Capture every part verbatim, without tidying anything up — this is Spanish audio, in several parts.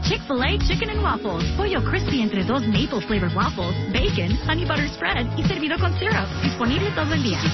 Chick-fil-A Chicken and Waffles. Pollo crispy entre dos maple flavored waffles, bacon, honey butter spread y servido con syrup. Disponible todo el día.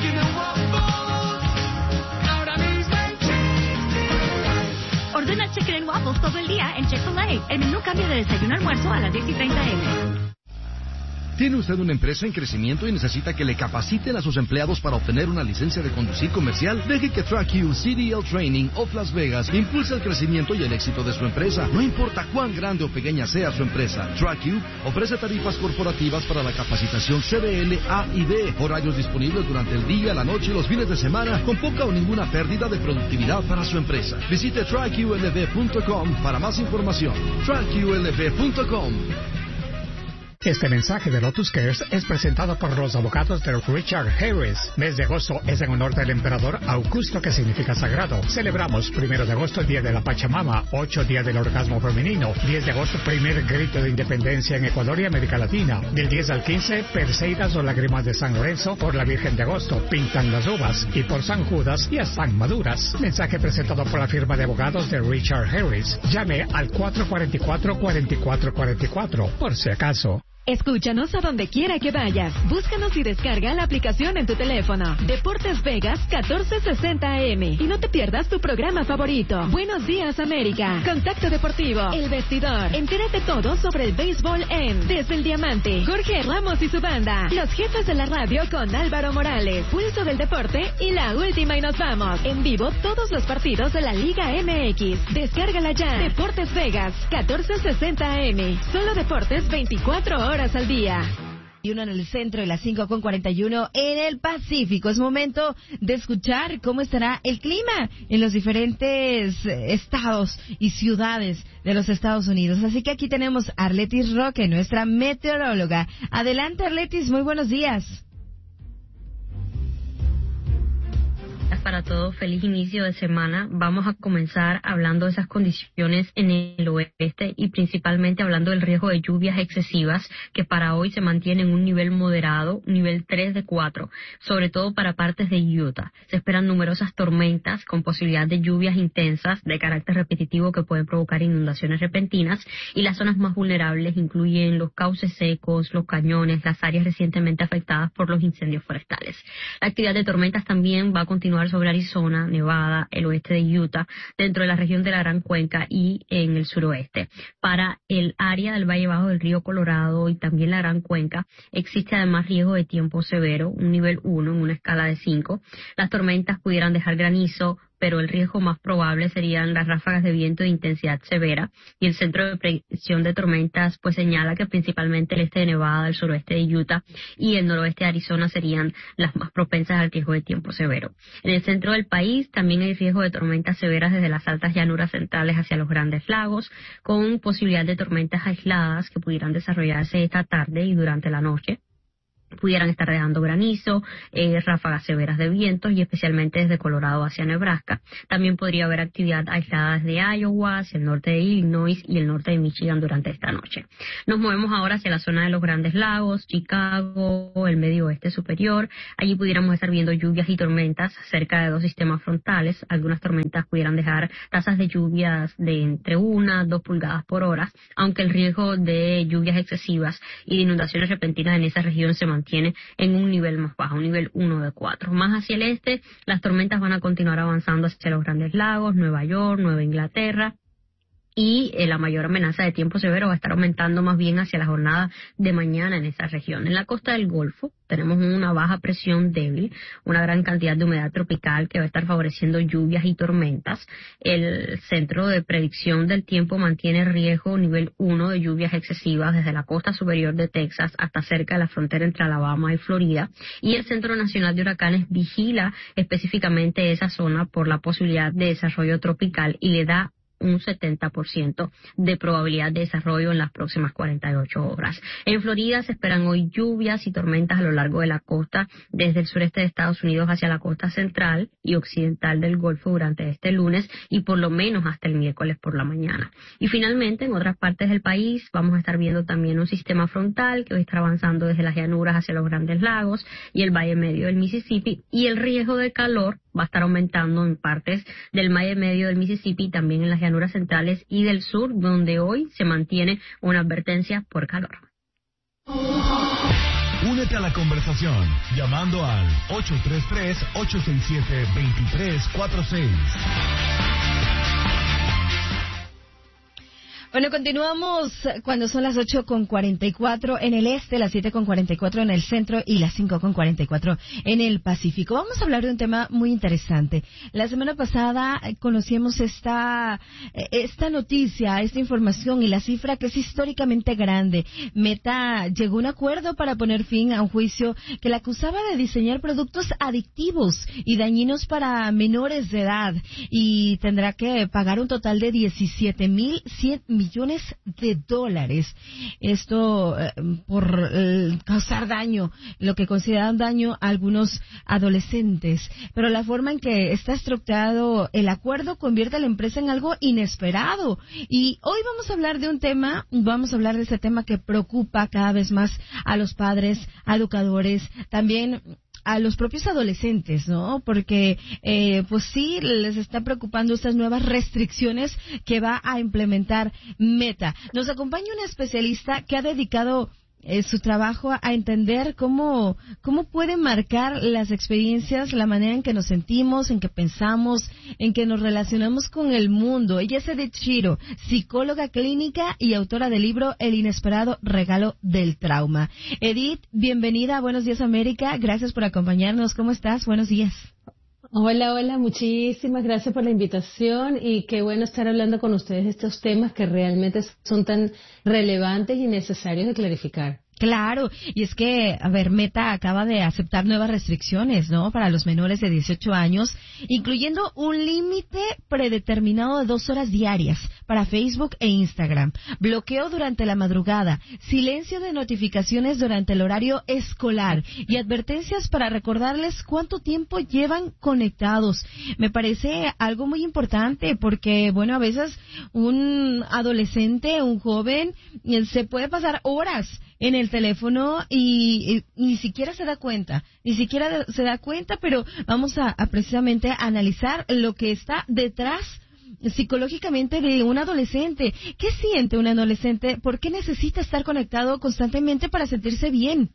Ordena Chicken and Waffles todo el día en Chick-fil-A. El menú cambia de desayuno a almuerzo a las diez y treinta eme. ¿Tiene usted una empresa en crecimiento y necesita que le capaciten a sus empleados para obtener una licencia de conducir comercial? Deje que TrackU, C D L Training of Las Vegas impulse el crecimiento y el éxito de su empresa. No importa cuán grande o pequeña sea su empresa, TrackU ofrece tarifas corporativas para la capacitación C D L, A y B, horarios disponibles durante el día, la noche y los fines de semana, con poca o ninguna pérdida de productividad para su empresa. Visite track U L V punto com para más información. track U L V punto com. Este mensaje de Lotus Cares es presentado por los abogados de Richard Harris. Mes de agosto es en honor del emperador Augusto, que significa sagrado. Celebramos primero de agosto, Día de la Pachamama, ocho Día del Orgasmo Femenino, diez de agosto, primer grito de independencia en Ecuador y América Latina. Del diez al quince, Perseidas o Lágrimas de San Lorenzo, por la Virgen de Agosto, pintan las uvas, y por San Judas ya están maduras. Mensaje presentado por la firma de abogados de Richard Harris. Llame al cuatro cuatro cuatro, cuatro cuatro cuatro cuatro, por si acaso. Escúchanos a donde quiera que vayas. Búscanos y descarga la aplicación en tu teléfono. Deportes Vegas catorce sesenta A M. Y no te pierdas tu programa favorito. Buenos días, América. Contacto Deportivo. El Vestidor. Entérate todo sobre el béisbol en Desde el Diamante. Jorge Ramos y su banda. Los jefes de la radio con Álvaro Morales. Pulso del Deporte y la última y nos vamos. En vivo todos los partidos de la Liga M X. Descárgala ya. Deportes Vegas catorce sesenta A M. Solo deportes veinticuatro horas al día. Y uno en el centro y las cinco con cuarenta y uno en el Pacífico. Es momento de escuchar cómo estará el clima en los diferentes estados y ciudades de los Estados Unidos. Así que aquí tenemos a Arletis Roque, nuestra meteoróloga. Adelante, Arletis, muy buenos días. Para todos, feliz inicio de semana. Vamos a comenzar hablando de esas condiciones en el oeste y principalmente hablando del riesgo de lluvias excesivas, que para hoy se mantiene en un nivel moderado, nivel tres de cuatro, sobre todo para partes de Utah. Se esperan numerosas tormentas con posibilidad de lluvias intensas de carácter repetitivo que pueden provocar inundaciones repentinas, y las zonas más vulnerables incluyen los cauces secos, los cañones, las áreas recientemente afectadas por los incendios forestales. La actividad de tormentas también va a continuar sobre Arizona, Nevada, el oeste de Utah, dentro de la región de la Gran Cuenca y en el suroeste. Para el área del Valle Bajo del Río Colorado y también la Gran Cuenca, existe además riesgo de tiempo severo, un nivel uno en una escala de cinco. Las tormentas pudieran dejar granizo, pero el riesgo más probable serían las ráfagas de viento de intensidad severa, y el Centro de Predicción de Tormentas pues señala que principalmente el este de Nevada, el suroeste de Utah y el noroeste de Arizona serían las más propensas al riesgo de tiempo severo. En el centro del país también hay riesgo de tormentas severas desde las altas llanuras centrales hacia los Grandes Lagos, con posibilidad de tormentas aisladas que pudieran desarrollarse esta tarde y durante la noche. Pudieran estar dejando granizo, eh, ráfagas severas de vientos y especialmente desde Colorado hacia Nebraska. También podría haber actividad aislada desde Iowa, hacia el norte de Illinois y el norte de Michigan durante esta noche. Nos movemos ahora hacia la zona de los Grandes Lagos, Chicago, el medio oeste superior. Allí pudiéramos estar viendo lluvias y tormentas cerca de dos sistemas frontales. Algunas tormentas pudieran dejar tasas de lluvias de entre una a dos pulgadas por hora, aunque el riesgo de lluvias excesivas y de inundaciones repentinas en esa región se mantiene tiene en un nivel más bajo, un nivel uno de cuatro. Más hacia el este, las tormentas van a continuar avanzando hacia los Grandes Lagos, Nueva York, Nueva Inglaterra, y eh, la mayor amenaza de tiempo severo va a estar aumentando más bien hacia la jornada de mañana en esa región. En la costa del Golfo tenemos una baja presión débil, una gran cantidad de humedad tropical que va a estar favoreciendo lluvias y tormentas. El Centro de Predicción del Tiempo mantiene riesgo nivel uno de lluvias excesivas desde la costa superior de Texas hasta cerca de la frontera entre Alabama y Florida, y el Centro Nacional de Huracanes vigila específicamente esa zona por la posibilidad de desarrollo tropical y le da un setenta por ciento de probabilidad de desarrollo en las próximas cuarenta y ocho horas. En Florida se esperan hoy lluvias y tormentas a lo largo de la costa, desde el sureste de Estados Unidos hacia la costa central y occidental del Golfo durante este lunes y por lo menos hasta el miércoles por la mañana. Y finalmente, en otras partes del país vamos a estar viendo también un sistema frontal que va a estar avanzando desde las llanuras hacia los Grandes Lagos y el valle medio del Mississippi, y el riesgo de calor va a estar aumentando en partes del Valle Medio del Mississippi y también en las llanuras centrales y del sur, donde hoy se mantiene una advertencia por calor. Únete a la conversación llamando al ocho tres tres, ocho seis siete, dos tres cuatro seis. Bueno, continuamos cuando son las ocho con cuarenta y cuatro en el este, las siete con cuarenta y cuatro en el centro y las cinco con cuarenta y cuatro en el Pacífico. Vamos a hablar de un tema muy interesante. La semana pasada conocíamos esta, esta noticia, esta información y la cifra que es históricamente grande. Meta llegó a un acuerdo para poner fin a un juicio que la acusaba de diseñar productos adictivos y dañinos para menores de edad y tendrá que pagar un total de diecisiete mil cien millones de dólares. Esto eh, por eh, causar daño, lo que consideran daño a algunos adolescentes. Pero la forma en que está estructurado el acuerdo convierte a la empresa en algo inesperado. Y hoy vamos a hablar de un tema, vamos a hablar de ese tema que preocupa cada vez más a los padres, a educadores, también a los propios adolescentes, ¿no? Porque, eh, pues sí, les está preocupando estas nuevas restricciones que va a implementar Meta. Nos acompaña una especialista que ha dedicado eh, su trabajo a entender cómo, cómo puede marcar las experiencias, la manera en que nos sentimos, en que pensamos, en que nos relacionamos con el mundo. Ella es Edith Shiro, psicóloga clínica y autora del libro El inesperado regalo del trauma. Edith, bienvenida a Buenos Días América. Gracias por acompañarnos. ¿Cómo estás? Buenos días. Hola, hola, muchísimas gracias por la invitación y qué bueno estar hablando con ustedes de estos temas que realmente son tan relevantes y necesarios de clarificar. Claro, y es que, a ver, Meta acaba de aceptar nuevas restricciones, ¿no?, para los menores de dieciocho años, incluyendo un límite predeterminado de dos horas diarias para Facebook e Instagram, bloqueo durante la madrugada, silencio de notificaciones durante el horario escolar y advertencias para recordarles cuánto tiempo llevan conectados. Me parece algo muy importante porque, bueno, a veces un adolescente, un joven, se puede pasar horas en el teléfono y, y, y ni siquiera se da cuenta, ni siquiera se da cuenta, pero vamos a, a precisamente a analizar lo que está detrás psicológicamente de un adolescente. ¿Qué siente un adolescente? ¿Por qué necesita estar conectado constantemente para sentirse bien?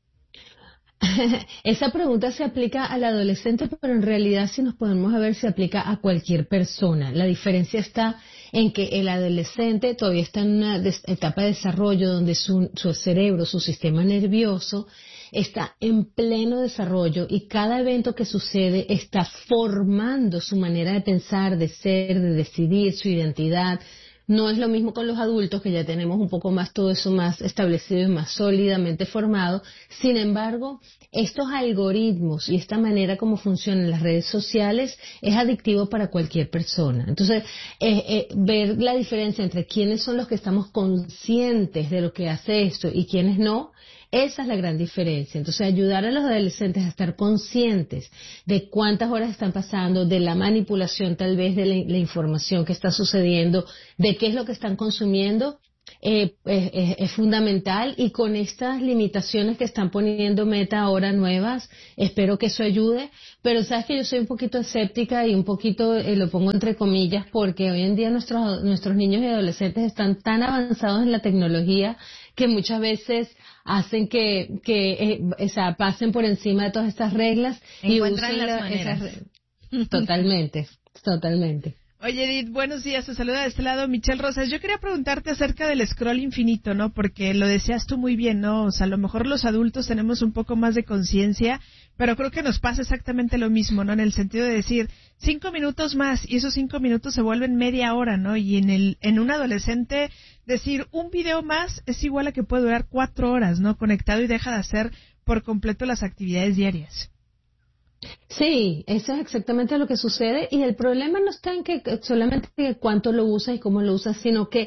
Esa pregunta se aplica al adolescente, pero en realidad, si nos podemos ver, se aplica a cualquier persona. La diferencia está en que el adolescente todavía está en una etapa de desarrollo donde su, su cerebro, su sistema nervioso, está en pleno desarrollo y cada evento que sucede está formando su manera de pensar, de ser, de decidir, su identidad. No es lo mismo con los adultos, que ya tenemos un poco más todo eso más establecido y más sólidamente formado. Sin embargo, estos algoritmos y esta manera como funcionan las redes sociales es adictivo para cualquier persona. Entonces, eh, eh, ver la diferencia entre quiénes son los que estamos conscientes de lo que hace esto y quiénes no, esa es la gran diferencia. Entonces, ayudar a los adolescentes a estar conscientes de cuántas horas están pasando, de la manipulación tal vez de la, la información que está sucediendo, de qué es lo que están consumiendo, eh, es, es fundamental. Y con estas limitaciones que están poniendo Meta ahora nuevas, espero que eso ayude. Pero sabes que yo soy un poquito escéptica y un poquito, eh, lo pongo entre comillas, porque hoy en día nuestros, nuestros niños y adolescentes están tan avanzados en la tecnología que muchas veces hacen que, que eh, o sea, pasen por encima de todas estas reglas y encuentran usen las la, maneras. esas, totalmente, totalmente. Oye, Edith, buenos días. Te saluda de este lado Michelle Rosas. Yo quería preguntarte acerca del scroll infinito, ¿no? Porque lo decías tú muy bien, ¿no? O sea, a lo mejor los adultos tenemos un poco más de conciencia, pero creo que nos pasa exactamente lo mismo, ¿no? En el sentido de decir, cinco minutos más, y esos cinco minutos se vuelven media hora, ¿no? Y en el en un adolescente, decir un video más es igual a que puede durar cuatro horas, ¿no? Conectado y deja de hacer por completo las actividades diarias. Sí, eso es exactamente lo que sucede y el problema no está en que solamente cuánto lo usas y cómo lo usas, sino que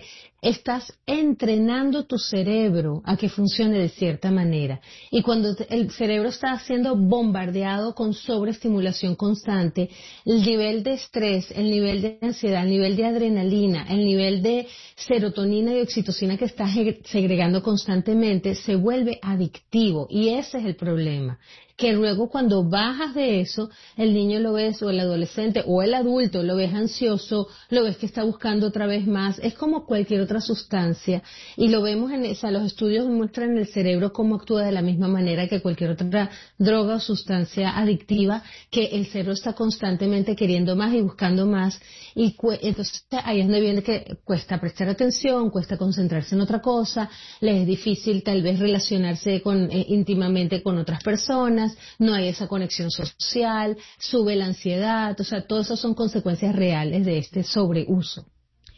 estás entrenando tu cerebro a que funcione de cierta manera. Y cuando el cerebro está siendo bombardeado con sobreestimulación constante, el nivel de estrés, el nivel de ansiedad, el nivel de adrenalina, el nivel de serotonina y oxitocina que está segregando constantemente se vuelve adictivo, y ese es el problema. Que luego cuando bajas de eso, el niño lo ves, o el adolescente, o el adulto, lo ves ansioso, lo ves que está buscando otra vez más, es como cualquier otra sustancia, y lo vemos en, o sea, los estudios muestran en el cerebro cómo actúa de la misma manera que cualquier otra droga o sustancia adictiva, que el cerebro está constantemente queriendo más y buscando más, y entonces ahí es donde viene que cuesta prestar atención, cuesta concentrarse en otra cosa, les es difícil tal vez relacionarse con, eh, íntimamente con otras personas, no hay esa conexión social, sube la ansiedad, o sea, todo eso son consecuencias reales de este sobreuso.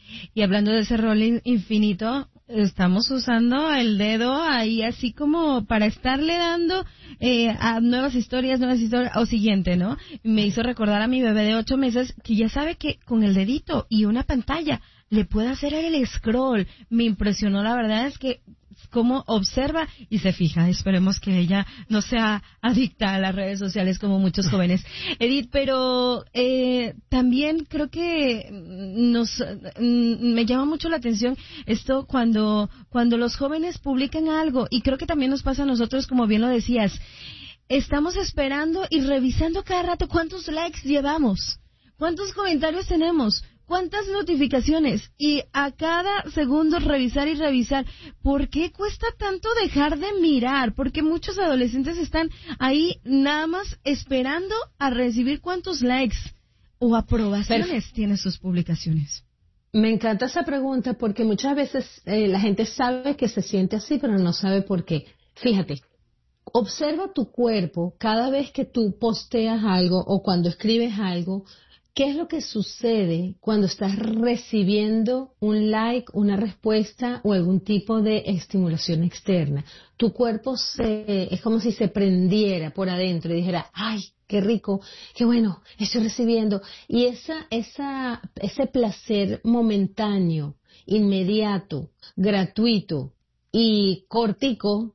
Y hablando de ese rol infinito, estamos usando el dedo ahí así como para estarle dando eh, a nuevas historias, nuevas historias, o siguiente, ¿no? Me hizo recordar a mi bebé de ocho meses que ya sabe que con el dedito y una pantalla le puede hacer el scroll. Me impresionó, la verdad es que cómo observa y se fija. Esperemos que ella no sea adicta a las redes sociales como muchos jóvenes. Edith, pero eh, también creo que nos me llama mucho la atención esto cuando cuando los jóvenes publican algo, y creo que también nos pasa a nosotros, como bien lo decías. Estamos esperando y revisando cada rato cuántos likes llevamos, cuántos comentarios tenemos, cuántas notificaciones, y a cada segundo revisar y revisar. ¿Por qué cuesta tanto dejar de mirar? Porque muchos adolescentes están ahí nada más esperando a recibir cuántos likes o aprobaciones Pero, tienen sus publicaciones. Me encanta esa pregunta porque muchas veces eh, la gente sabe que se siente así, pero no sabe por qué. Fíjate, observa tu cuerpo cada vez que tú posteas algo o cuando escribes algo. ¿Qué es lo que sucede cuando estás recibiendo un like, una respuesta o algún tipo de estimulación externa? Tu cuerpo se, es como si se prendiera por adentro y dijera, ¡ay, qué rico, qué bueno, estoy recibiendo! Y esa, esa, ese placer momentáneo, inmediato, gratuito y cortico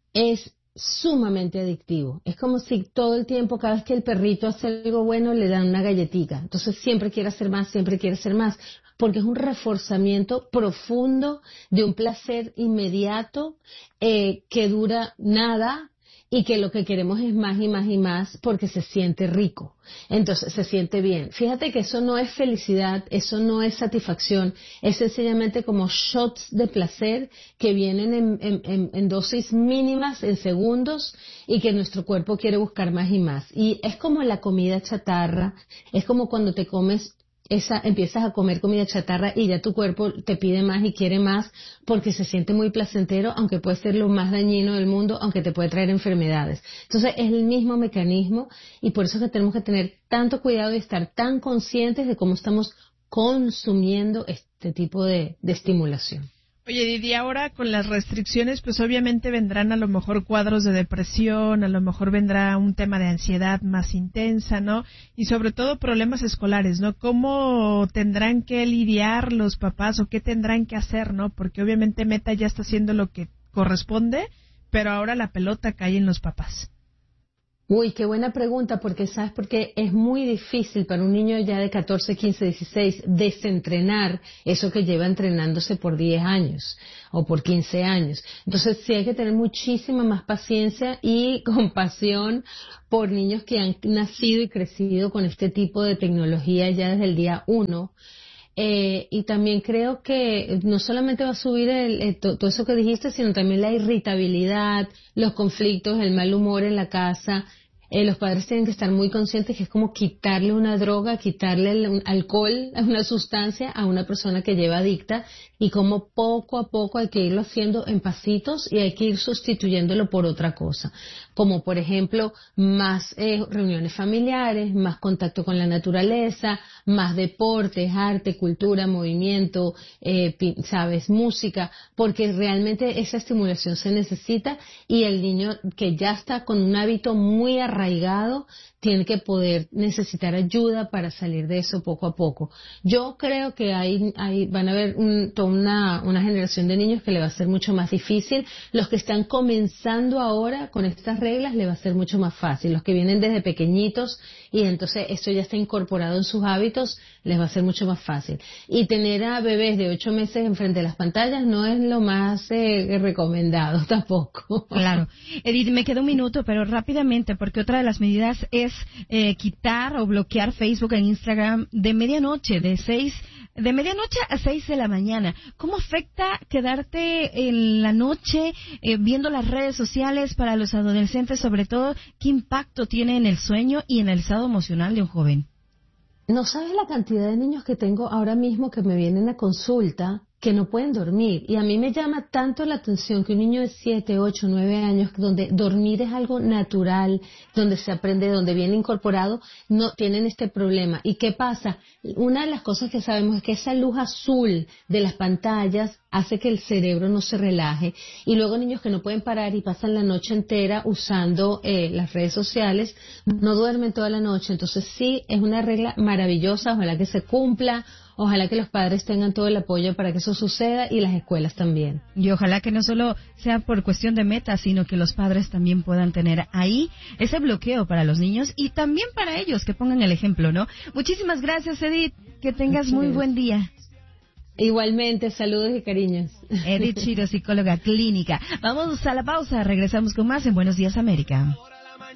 es sumamente adictivo. Es como si todo el tiempo, cada vez que el perrito hace algo bueno, le dan una galletita. Entonces siempre quiere hacer más, siempre quiere hacer más, porque es un reforzamiento profundo de un placer inmediato eh, que dura nada, y que lo que queremos es más y más y más porque se siente rico. Entonces se siente bien. Fíjate que eso no es felicidad, eso no es satisfacción, es sencillamente como shots de placer que vienen en, en, en, en dosis mínimas, en segundos, y que nuestro cuerpo quiere buscar más y más. Y es como la comida chatarra, es como cuando te comes esa, empiezas a comer comida chatarra y ya tu cuerpo te pide más y quiere más porque se siente muy placentero, aunque puede ser lo más dañino del mundo, aunque te puede traer enfermedades. Entonces es el mismo mecanismo, y por eso es que tenemos que tener tanto cuidado y estar tan conscientes de cómo estamos consumiendo este tipo de, de estimulación. Oye, Didi, ahora con las restricciones, pues obviamente vendrán a lo mejor cuadros de depresión, a lo mejor vendrá un tema de ansiedad más intensa, ¿no? Y sobre todo problemas escolares, ¿no? ¿Cómo tendrán que lidiar los papás o qué tendrán que hacer, ¿no? Porque obviamente Meta ya está haciendo lo que corresponde, pero ahora la pelota cae en los papás. Uy, qué buena pregunta, porque sabes, porque es muy difícil para un niño ya de catorce, quince, dieciséis desentrenar eso que lleva entrenándose por diez años o por quince años. Entonces sí hay que tener muchísima más paciencia y compasión por niños que han nacido y crecido con este tipo de tecnología ya desde el día uno. Eh, y también creo que no solamente va a subir el, el, todo eso que dijiste, sino también la irritabilidad, los conflictos, el mal humor en la casa. Eh, los padres tienen que estar muy conscientes que es como quitarle una droga, quitarle el, un alcohol, una sustancia a una persona que lleva adicta, y como poco a poco hay que irlo haciendo en pasitos y hay que ir sustituyéndolo por otra cosa. como por ejemplo más eh, reuniones familiares, más contacto con la naturaleza, más deportes, arte, cultura, movimiento, eh, sabes, música, porque realmente esa estimulación se necesita y el niño que ya está con un hábito muy arraigado tiene que poder necesitar ayuda para salir de eso poco a poco. Yo creo que hay, hay van a haber un, toda una, una generación de niños que le va a ser mucho más difícil. Los que están comenzando ahora con estas reglas le va a ser mucho más fácil. Los que vienen desde pequeñitos y entonces esto ya está incorporado en sus hábitos, les va a ser mucho más fácil. Y tener a bebés de ocho meses enfrente de las pantallas no es lo más eh, recomendado tampoco. Claro. Edith, me queda un minuto, pero rápidamente, porque otra de las medidas es eh, quitar o bloquear Facebook e Instagram de medianoche, de seis, de medianoche a seis de la mañana. ¿Cómo afecta quedarte en la noche eh, viendo las redes sociales para los adolescentes, sobre todo? ¿Qué impacto tiene en el sueño y en el estado emocional de un joven? No sabes la cantidad de niños que tengo ahora mismo que me vienen a consulta que no pueden dormir. Y a mí me llama tanto la atención que un niño de siete, ocho, nueve años, donde dormir es algo natural, donde se aprende, donde viene incorporado, no tienen este problema. ¿Y qué pasa? Una de las cosas que sabemos es que esa luz azul de las pantallas hace que el cerebro no se relaje. Y luego niños que no pueden parar y pasan la noche entera usando eh, las redes sociales, no duermen toda la noche. Entonces sí, es una regla maravillosa, ojalá que se cumpla. Ojalá que los padres tengan todo el apoyo para que eso suceda y las escuelas también. Y ojalá que no solo sea por cuestión de metas, sino que los padres también puedan tener ahí ese bloqueo para los niños y también para ellos, que pongan el ejemplo, ¿no? Muchísimas gracias, Edith. Que tengas muy buen día. Igualmente, saludos y cariños. Edith Chiro, psicóloga clínica. Vamos a la pausa, regresamos con más en Buenos Días América.